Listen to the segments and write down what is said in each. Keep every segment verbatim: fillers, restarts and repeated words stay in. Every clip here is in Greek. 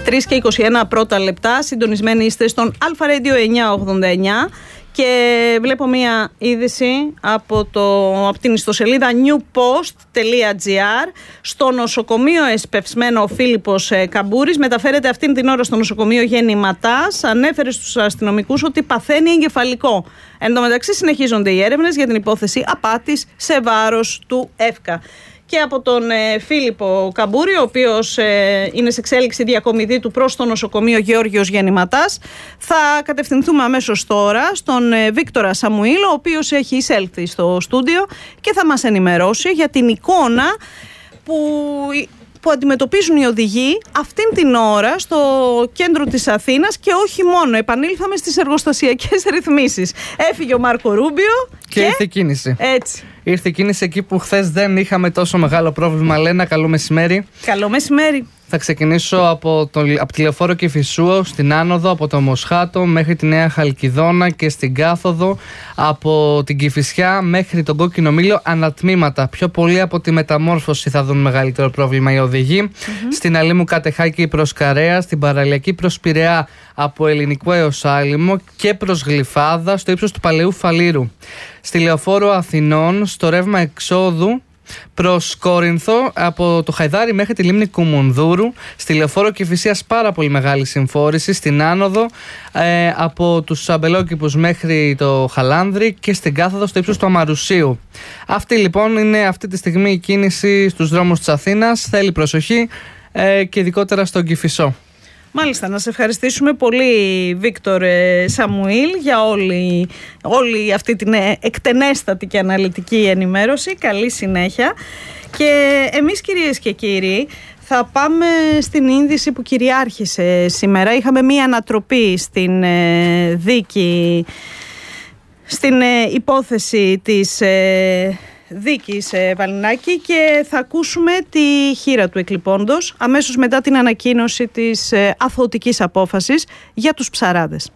τρεις και είκοσι ένα πρώτα λεπτά. Συντονισμένοι είστε στον Αλφα Radio εννιακόσια ογδόντα εννιά. Και βλέπω μία είδηση από, το, από την ιστοσελίδα newpost τελεία gr. Στο νοσοκομείο εσπευσμένο ο Φίλιππος Καμπούρης μεταφέρεται αυτήν την ώρα στο νοσοκομείο Γεννηματάς. Ανέφερε στους αστυνομικούς ότι παθαίνει εγκεφαλικό. Εν τω μεταξύ συνεχίζονται οι έρευνες για την υπόθεση απάτης σε βάρος του ΕΦΚΑ. Και από τον ε, Φίλιππο Καμπούρη, ο οποίος ε, είναι σε εξέλιξη διακομιδή του προς το νοσοκομείο Γεώργιος Γεννηματάς, θα κατευθυνθούμε αμέσως τώρα στον ε, Βίκτορα Σαμουήλ, ο οποίος έχει εισέλθει στο στούντιο και θα μας ενημερώσει για την εικόνα που... που αντιμετωπίζουν οι οδηγοί αυτήν την ώρα στο κέντρο της Αθήνας και όχι μόνο. Επανήλθαμε στις εργοστασιακές ρυθμίσεις. Έφυγε ο Μάρκο Ρούμπιο και, και ήρθε κίνηση. Έτσι. Ήρθε κίνηση εκεί που χθες δεν είχαμε τόσο μεγάλο πρόβλημα. Λένα, καλό μεσημέρι. Καλό μεσημέρι. Θα ξεκινήσω από, το, από τη Λεωφόρο Κηφισού στην άνοδο, από το Μοσχάτο μέχρι τη Νέα Χαλκιδόνα και στην κάθοδο, από την Κηφισιά μέχρι τον Κόκκινο Μήλο, ανατμήματα. Πιο πολύ από τη Μεταμόρφωση θα δουν μεγαλύτερο πρόβλημα οι οδηγοί. Mm-hmm. Στην Αλήμου Κατεχάκη προς Καρέα, στην Παραλιακή προς Πειραιά από Ελληνικό έως Άλυμο και προς Γλυφάδα στο ύψος του Παλαιού Φαλήρου. Στη Λεωφόρο Αθηνών, στο ρεύμα εξόδου προς Κόρινθο από το Χαϊδάρι μέχρι τη λίμνη Κουμουνδούρου. Στη Λεωφόρο Κηφισίας πάρα πολύ μεγάλη συμφόρηση. Στην άνοδο ε, από τους Αμπελόκηπους μέχρι το Χαλάνδρι και στην κάθοδο στο ύψος του Αμαρουσίου. Αυτή λοιπόν είναι αυτή τη στιγμή η κίνηση στους δρόμους της Αθήνας. Θέλει προσοχή ε, και ειδικότερα στον Κηφισό. Μάλιστα, να σε ευχαριστήσουμε πολύ, Βίκτορ Σαμουήλ, για όλη, όλη αυτή την εκτενέστατη και αναλυτική ενημέρωση. Καλή συνέχεια. Και εμείς, κυρίες και κύριοι, θα πάμε στην είδηση που κυριάρχησε σήμερα. Είχαμε μία ανατροπή στην ε, δίκη, στην ε, υπόθεση της ε, δίκης ε, Βαλινάκη, και θα ακούσουμε τη χείρα του εκλειπώντος αμέσως μετά την ανακοίνωση της ε, αθωωτικής απόφασης για τους ψαράδες.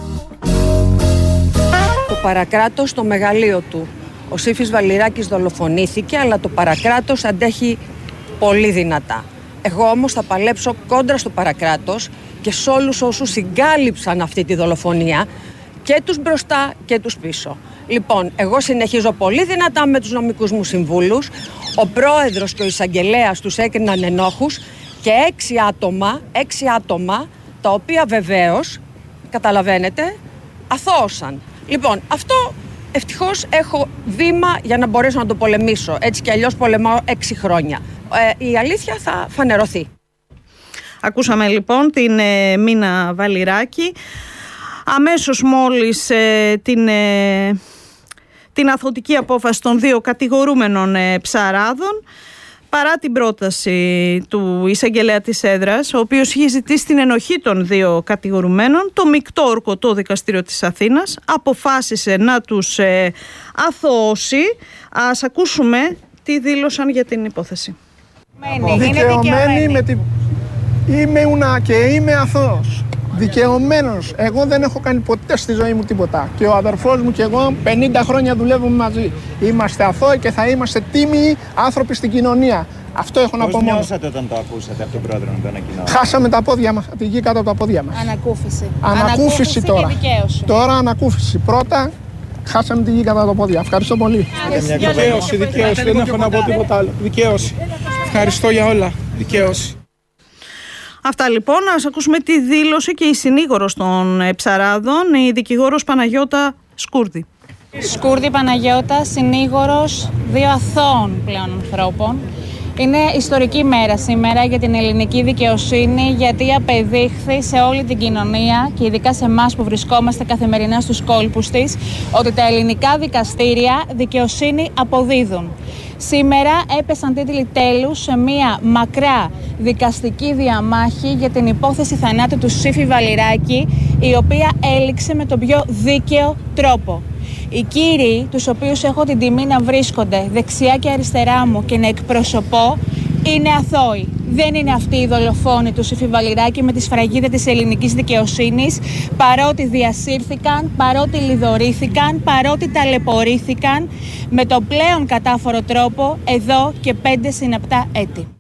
Το παρακράτος στο μεγαλείο του. Ο Σύφης Βαλιράκης δολοφονήθηκε, αλλά το παρακράτος αντέχει πολύ δυνατά. Εγώ όμως θα παλέψω κόντρα στο παρακράτος και σε όλους όσους συγκάλυψαν αυτή τη δολοφονία, και τους μπροστά και τους πίσω. Λοιπόν, εγώ συνεχίζω πολύ δυνατά με τους νομικούς μου συμβούλους. Ο πρόεδρος και ο εισαγγελέας τους έκριναν ενόχους και έξι άτομα, έξι άτομα, τα οποία βεβαίως, καταλαβαίνετε, αθώωσαν. Λοιπόν, αυτό ευτυχώς έχω βήμα για να μπορέσω να το πολεμήσω. Έτσι κι αλλιώς πολεμάω έξι χρόνια. Ε, η αλήθεια θα φανερωθεί. Ακούσαμε λοιπόν την ε, Μίνα Βαλιράκη. Αμέσως μόλις ε, την, ε, την αθωωτική απόφαση των δύο κατηγορούμενων ε, ψαράδων, παρά την πρόταση του εισαγγελέα της έδρας, ο οποίος είχε ζητήσει την ενοχή των δύο κατηγορουμένων, το μεικτό ορκωτό δικαστήριο της Αθήνας αποφάσισε να τους ε, αθωώσει. Ας ακούσουμε τι δήλωσαν για την υπόθεση. Δικαιωμένη με την... Είμαι ούνα και είμαι αθώος. Δικαιωμένος. Εγώ δεν έχω κάνει ποτέ στη ζωή μου τίποτα. Και ο αδερφός μου και εγώ πενήντα χρόνια δουλεύουμε μαζί. Είμαστε αθώοι και θα είμαστε τίμιοι άνθρωποι στην κοινωνία. Αυτό έχω να πω μόνο. Πώς νιώσατε όταν το ακούσατε από τον πρόεδρο να το ανακοινώσει? Χάσαμε τα πόδια μας, τη γη κάτω από τα πόδια μας. Ανακούφιση. Ανακούφιση, Ανακούφιση τώρα. Και δικαίωση. Τώρα ανακούφιση. Πρώτα χάσαμε τη γη κάτω από τα πόδια. Ευχαριστώ πολύ. Δικαίωση, δικαίωση. Δεν έχω να πω τίποτα άλλο. Δικαίωση. Ευχαριστώ για όλα. Δικαίωση. Αυτά λοιπόν. Ας ακούσουμε τι δήλωσε και η συνήγορος των ψαράδων, η δικηγόρος Παναγιώτα Σκούρδη. Σκούρδη Παναγιώτα, συνήγορος δύο αθώων πλέον ανθρώπων. Είναι ιστορική μέρα σήμερα για την ελληνική δικαιοσύνη, γιατί απεδείχθη σε όλη την κοινωνία και ειδικά σε εμάς που βρισκόμαστε καθημερινά στους κόλπους της, ότι τα ελληνικά δικαστήρια δικαιοσύνη αποδίδουν. Σήμερα έπεσαν τίτλοι τέλους σε μία μακρά δικαστική διαμάχη για την υπόθεση θανάτου του Σύφη Βαλιράκη, η οποία έληξε με τον πιο δίκαιο τρόπο. Οι κύριοι, τους οποίους έχω την τιμή να βρίσκονται δεξιά και αριστερά μου και να εκπροσωπώ, είναι αθώοι. Δεν είναι αυτοί οι δολοφόνοι του Σύφη Βαλιράκη με τη σφραγίδα της ελληνικής δικαιοσύνης, παρότι διασύρθηκαν, παρότι λιδωρήθηκαν, παρότι ταλαιπωρήθηκαν με τον πλέον κατάφορο τρόπο εδώ και πέντε συναπτά έτη.